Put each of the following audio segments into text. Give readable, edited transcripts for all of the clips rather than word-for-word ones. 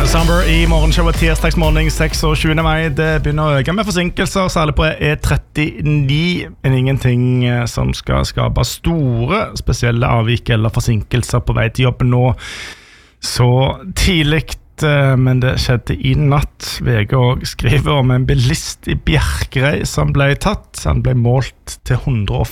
December I morgenshowet tirsdagsmorgen 26. mai. Det begynner å øke med forsinkelser, særlig på E39. Men ingenting som skal skape store, spesielle avvik eller forsinkelser på vei til jobb nå så tidligt. Men det skjedde I natt. VG skriver om en bilist I Bjerkreim som ble tatt. Han ble målt til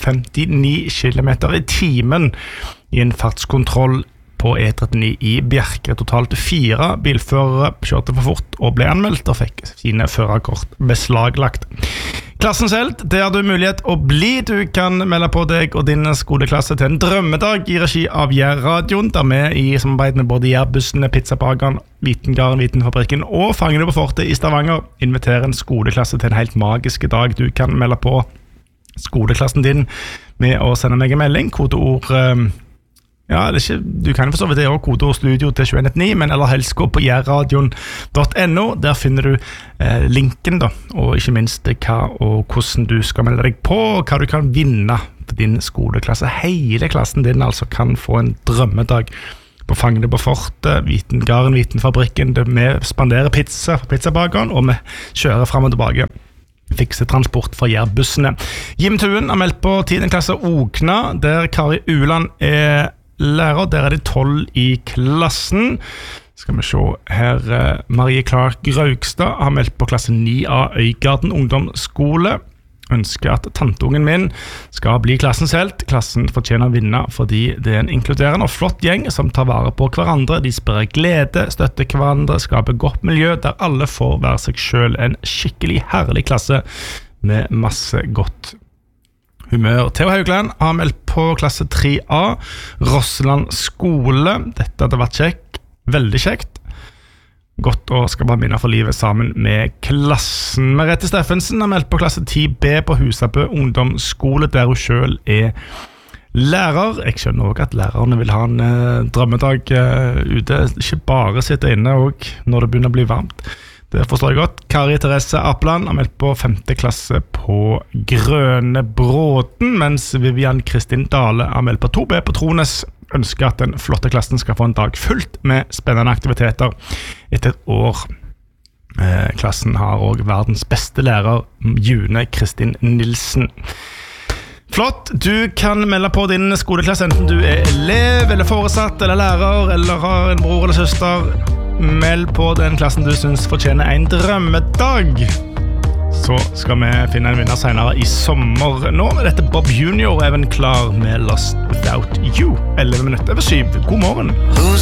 159 kilometer I timen I en fartskontroll på E39 I Bjerkreim. Totalt 4 bilførere kjørte for fort og ble anmeldt og fikk sine førerkort beslaglagt. Klassen selv, det du mulighet å bli. Du kan melde på deg og din skoleklasse til en drømmedag I regi av Jærradioen, der vi I samarbeid med både Jærbussene, Pizzabageren, Vitengarden, Vitenfabrikken og Fangene på Fortet I Stavanger inviterer en skoleklasse til en helt magisk dag. Du kan melde på skoleklassen din med å sende meg en melding, kodeord ja, det ikke, du kan forstå det også kodeord studio til 219, men eller helst gå på jærradion.no. Der finner du linken da, og ikke minst hva og hvordan du skal melde deg på, og hva du kan vinne på din skoleklasse. Hele klassen din altså kan få en drømmedag på Fangene på Fortet, Vitengarden, Vitenfabrikken. Vi spanderer pizza fra Pizzabageren, og vi kjører frem og tilbake. Fikse transport fra Jærbussene. Jim Tuen har meldt på 10. klasse Okna, der Kari Uland lærer, der det 12 I klassen. Skal vi se her, Marie Clark Graugstad har meldt på klasse 9A Øygarden ungdomsskole. Ønsker at tanteungen min skal bli klassens helt. Klassen fortjener å vinne fordi det en inkluderende og flott gjeng som tar vare på hverandre. De sprer glede, støtter hverandre, skaper godt miljø der alle får være seg selv. En skikkelig herlig klasse med masse godt humør. Theo Haugland har meldt på klasse 3A Rossland skole. Dette hadde vært kjekt, veldig kjekt. Godt å skape minner for livet sammen med klassen. Merete Steffensen har meldt på klasse 10B på Husabø ungdomsskole, der hun selv lærer. Jeg skjønner også at lærerne vil ha en drømmedag ute, ikke bare sitte inne og når det begynner å bli varmt. Det forstår jeg godt. Kari Therese Apland har meldt på 5. klasse på Grønne Bråten, mens Vivian Kristin Dale har meldt på 2B på Trones. Ønsker at den flotte klassen skal få en dag fullt med spennende aktiviteter etter et år. Klassen har også verdens beste lærer, June Kristin Nilsen. Flott, du kan melde på din skoleklasse enten du elev, eller foresatt, eller lærer, eller har en bror eller søster. Meld på den klassen du synes fortjener en drømmedag. Så skal vi finne en vinner senere I sommer. Nå er dette Bob Junior Even klar med Lost Without You. 11 minutter over 7. God morgen.